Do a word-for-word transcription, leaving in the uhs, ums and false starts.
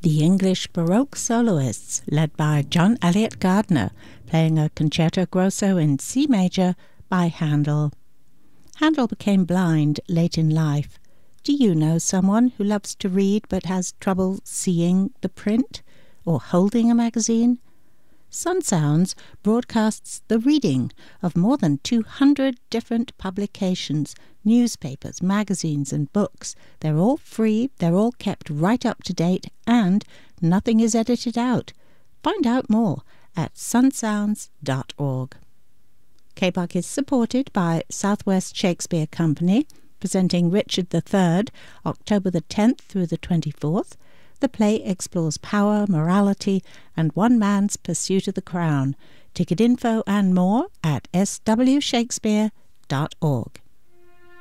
The English Baroque soloists, led by John Eliot Gardiner, playing a concerto grosso in C major by Handel. Handel became blind late in life. Do you know someone who loves to read but has trouble seeing the print or holding a magazine? Sun Sounds broadcasts the reading of more than two hundred different publications, newspapers, magazines and books. They're all free, they're all kept right up to date, and nothing is edited out. Find out more at sun sounds dot org. K B U C is supported by Southwest Shakespeare Company, presenting Richard the Third, October the tenth through the twenty-fourth. The play explores power, morality, and one man's pursuit of the crown. Ticket info and more at s w shakespeare dot org.